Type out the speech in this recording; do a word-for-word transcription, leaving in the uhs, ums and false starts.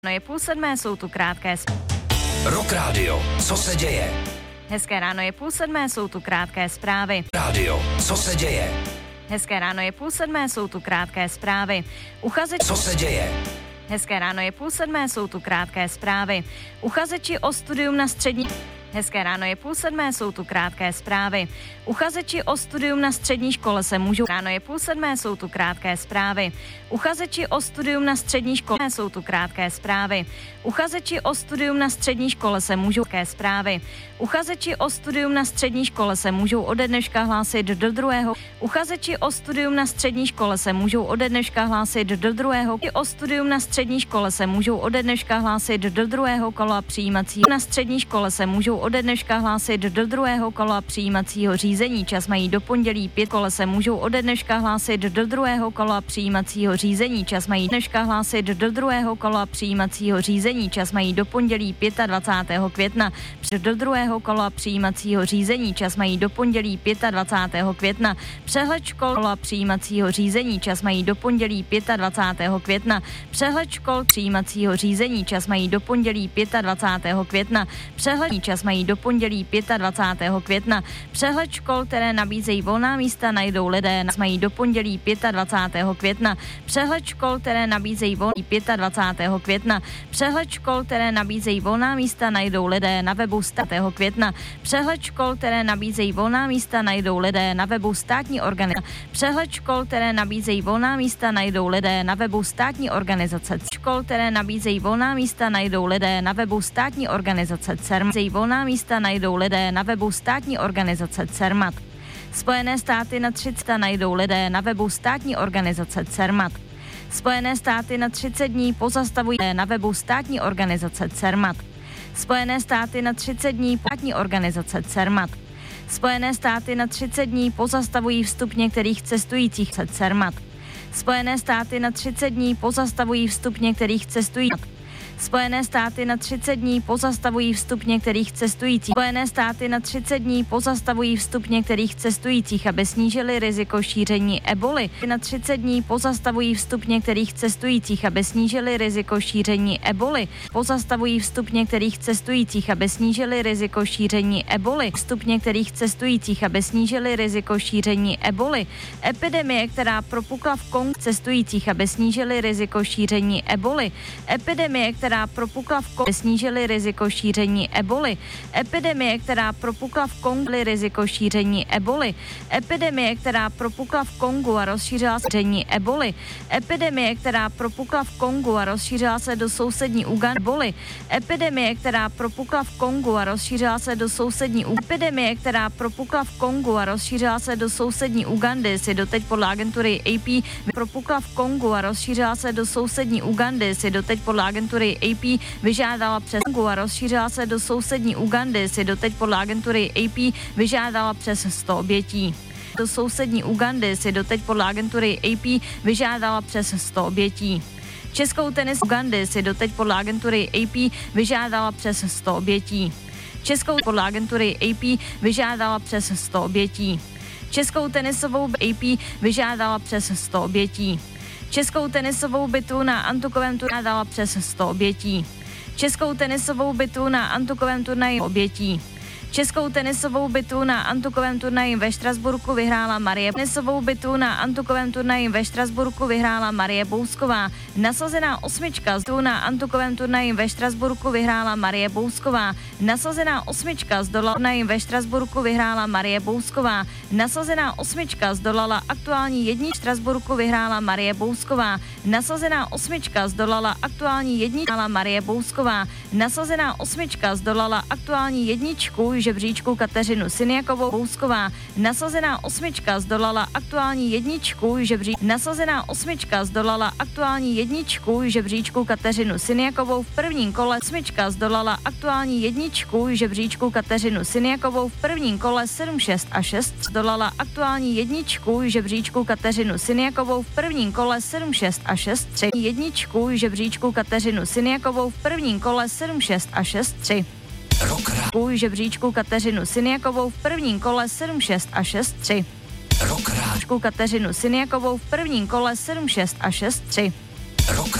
No je půl sedmé, jsou tu krátké zprávy. Rock Radio, co se děje? Hezké ráno je půl sedmé, jsou tu krátké zprávy. Radio, co se děje? Hezké ráno je půl sedmé, jsou tu krátké zprávy. Uchazeči... Co se děje? Hezké ráno je půl sedmé, jsou tu krátké zprávy. Uchazeči o studium na střední... Hezké ráno je půl sedmé, jsou tu krátké zprávy. Uchazeči o studium na střední škole se můžou... Ráno je půl sedmé, jsou tu krátké zprávy. Uchazeči o studium na střední škole jsou tu krátké zprávy. Uchazeči o studium na střední škole se můžou... Krátké zprávy. Uchazeči o studium na střední škole se můžou ode dneška hlásit do druhého... Uchazeči o studium na střední škole se můžou ode dneška hlásit do druhého... O studium na střední škole se můžou ode dneška hlásit do druhého kola přijímacího... Na střední škole se můžou ode dneška hlásit do druhého kola přijímacího řízení. Čas mají do pondělí pět kole se můžou ode dneška hlásit do druhého kola přijímacího řízení. Čas mají dneška hlásit do druhého kola přijímacího řízení. Čas mají do pondělí dvacátého pátého května. Do druhého kola přijímacího řízení. Čas mají do pondělí dvacátého pátého května. Přehled škol kola přijímacího řízení. Čas mají do pondělí dvacátého pátého května. Přehled škol přijímacího řízení. Čas mají do pondělí dvacátého pátého května. Přehled čas mají do pondělí dvacátého pátého května. Přehled škol, které nabízejí volná místa, najdou lidé. Mají do pondělí dvacátého pátého května. Přehled škol, které nabízejí volná dvacátého pátého května. Přehled škol, které nabízejí volná místa, najdou lidé na webu státního května. Přehled škol, které nabízejí volná místa, najdou lidé na webu státní organizace. Přehled škol, které nabízejí volná místa, najdou lidé na webu státní organizace. Škol, které nabízejí volná místa, najdou lidé na webu státní organizace CERMAT. Volná místa najdou lidé na webu státní organizace CERMAT. Spojené státy na třicet najdou lidé na webu státní organizace CERMAT. Spojené státy na třicet dní pozastavují na webu státní organizace CERMAT. Spojené státy na třicet dní státní organizace CERMAT. Spojené státy na třicet dní pozastavují vstup některých cestujících CERMAT. Spojené státy na třicet dní pozastavují vstup některých cestujících. Spojené státy na třicet dní pozastavují vstup některých cestujících. Spojené státy na třicet dní pozastavují vstup některých cestujících, aby snížili riziko šíření eboli. Na třicet dní pozastavují vstup některých cestujících, aby snížili riziko šíření eboli. Pozastavují vstup některých cestujících, aby snížili riziko šíření eboli. Vstup některých cestujících, aby snížili riziko šíření eboli. Epidemie, která propukla v Kongu cestujících, aby snížili riziko šíření eboli. Epidemie, která která propukla v Kongu, snížili riziko šíření eboli. Epidemie, která propukla v Kongu, riziko šíření eboli. Epidemie, která propukla v Kongu a rozšířila se šíření eboli. Epidemie, která propukla v Kongu a rozšířila se do sousední Ugandy. Eboli. Epidemie, která propukla v Kongu a rozšířila se do sousední Ugandy. Epidemie, která propukla v Kongu a rozšířila se do sousední Ugandy, si doteď podle agentury A P propukla v Kongu a rozšířila se do sousední Ugandy, si doteď podle agentury A P vyžádala přes Kongu a rozšířila se do sousední Ugandy, si doteď podle agentury A P vyžádala přes sto obětí. Do sousední Ugandy si doteď podle agentury A P vyžádala přes sto obětí. Českou tenis Ugandy si doteď podle agentury A P vyžádala přes sto obětí. Českou podle agentury A P vyžádala přes sto obětí. Českou tenisovou A P vyžádala přes sto obětí. Českou tenisovou bitvu na antukovém turnaji dala přes sto obětí. Českou tenisovou bitvu na antukovém turnaji obětí. Českou tenisovou bitvu na antukovém turnaji ve Štrasburku vyhrála Marie. Tenisovou bitvu na antukovém turnaji ve Štrasburku vyhrála Marie Bousková. Nasazená osmička z na antukovém turnaji ve Štrasburku vyhrála Marie Bousková. Nasazená osmička zdolala turnaji ve Štrasburku vyhrála Marie Bousková. Nasazená osmička zdolala aktuální jedničku v Štrasburku vyhrála Marie Bousková. Nasazená osmička zdolala aktuální jedničku Marie Bousková. Nasazená osmička zdolala aktuální jedničku žebříčku Kateřinu Syniakovou. Bousková. Nasazená osmička zdolala aktuální jedničku žebříčku. Nasazená osmička zdolala aktuální jedničku žebříčku Kateřinu Syniakovou v prvním kole. Osmička zdolala aktuální jedničku žebříčku Kateřinu Syniakovou v prvním kole sedm šest a šest. Zdolala aktuální jedničku žebříčku Kateřinu Syniakovou v prvním kole sedm šest a šest tři. Jedničku žebříčku Kateřinu Syniakovou v prvním kole sedm šest a šest tři. Rock žebříčku Kateřinu Syniakovou v prvním kole sedm šest a šest tři. Rock Kateřinu Syniakovou v prvním kole sedm šest a šest tři.